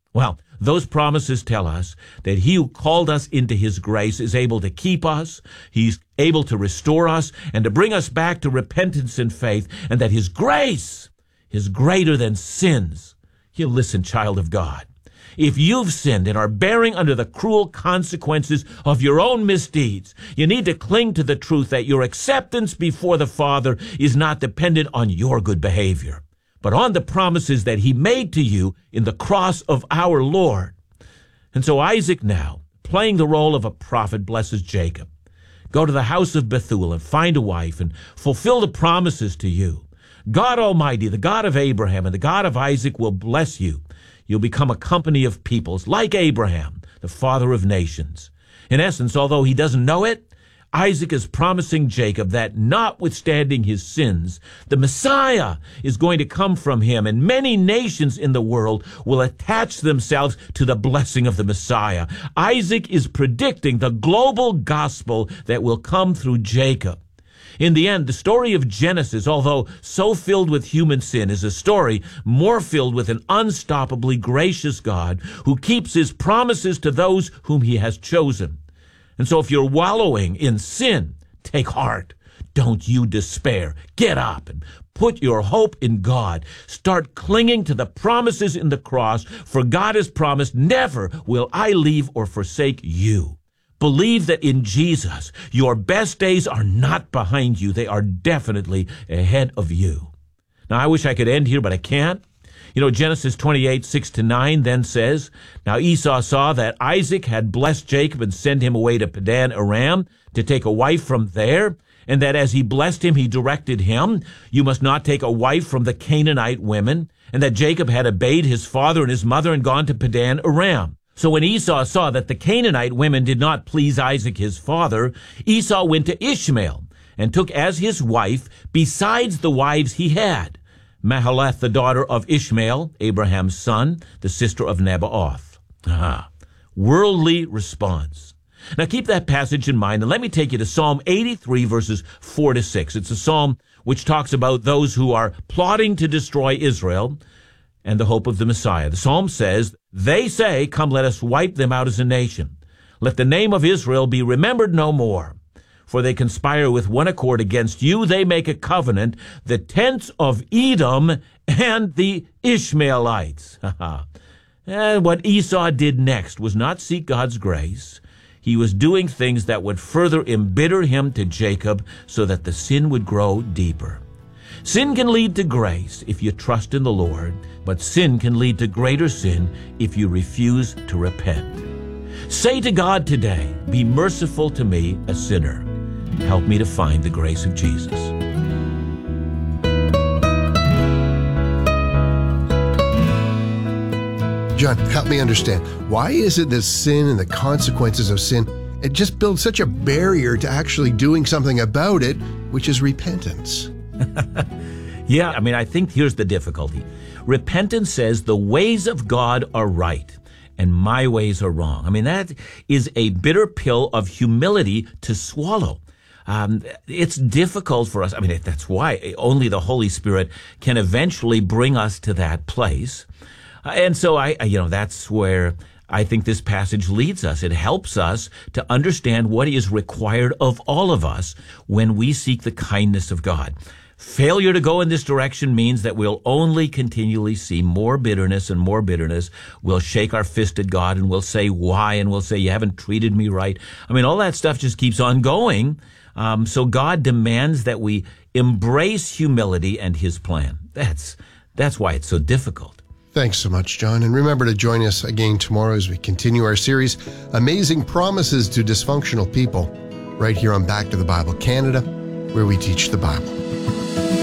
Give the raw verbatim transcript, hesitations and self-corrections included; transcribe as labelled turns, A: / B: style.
A: Well, those promises tell us that he who called us into his grace is able to keep us, he's able to restore us, and to bring us back to repentance and faith, and that his grace is greater than sins. You listen, child of God. If you've sinned and are bearing under the cruel consequences of your own misdeeds, you need to cling to the truth that your acceptance before the Father is not dependent on your good behavior, but on the promises that he made to you in the cross of our Lord. And so Isaac now, playing the role of a prophet, blesses Jacob. Go to the house of Bethuel and find a wife and fulfill the promises to you. God Almighty, the God of Abraham and the God of Isaac, will bless you. You'll become a company of peoples like Abraham, the father of nations. In essence, although he doesn't know it, Isaac is promising Jacob that notwithstanding his sins, the Messiah is going to come from him, and many nations in the world will attach themselves to the blessing of the Messiah. Isaac is predicting the global gospel that will come through Jacob. In the end, the story of Genesis, although so filled with human sin, is a story more filled with an unstoppably gracious God who keeps his promises to those whom he has chosen. And so if you're wallowing in sin, take heart. Don't you despair. Get up and put your hope in God. Start clinging to the promises in the cross, for God has promised, never will I leave or forsake you. Believe that in Jesus, your best days are not behind you. They are definitely ahead of you. Now, I wish I could end here, but I can't. You know, Genesis twenty-eight, six to nine then says, Now Esau saw that Isaac had blessed Jacob and sent him away to Padan Aram to take a wife from there, and that as he blessed him, he directed him, You must not take a wife from the Canaanite women, and that Jacob had obeyed his father and his mother and gone to Padan Aram. So when Esau saw that the Canaanite women did not please Isaac his father, Esau went to Ishmael and took as his wife, besides the wives he had, Mahalath, the daughter of Ishmael, Abraham's son, the sister of Nebaioth. Ah, worldly response. Now keep that passage in mind, and let me take you to Psalm eighty-three, verses four to six. It's a psalm which talks about those who are plotting to destroy Israel and the hope of the Messiah. The psalm says, They say, Come, let us wipe them out as a nation. Let the name of Israel be remembered no more. For they conspire with one accord against you. They make a covenant, the tents of Edom and the Ishmaelites. And what Esau did next was not seek God's grace. He was doing things that would further embitter him to Jacob so that the sin would grow deeper. Sin can lead to grace if you trust in the Lord, but sin can lead to greater sin if you refuse to repent. Say to God today, Be merciful to me, a sinner. Help me to find the grace of Jesus.
B: John, help me understand. Why is it that sin and the consequences of sin, it just builds such a barrier to actually doing something about it, which is repentance?
A: Yeah, I mean, I think here's the difficulty. Repentance says the ways of God are right and my ways are wrong. I mean, that is a bitter pill of humility to swallow. Um, it's difficult for us. I mean, that's why only the Holy Spirit can eventually bring us to that place. Uh, and so I, you know, that's where I think this passage leads us. It helps us to understand what is required of all of us when we seek the kindness of God. Failure to go in this direction means that we'll only continually see more bitterness and more bitterness. We'll shake our fist at God and we'll say, why? And we'll say, you haven't treated me right. I mean, all that stuff just keeps on going. Um, so God demands that we embrace humility and his plan. That's, that's why it's so difficult.
B: Thanks so much, John. And remember to join us again tomorrow as we continue our series, Amazing Promises to Dysfunctional People, right here on Back to the Bible Canada, where we teach the Bible.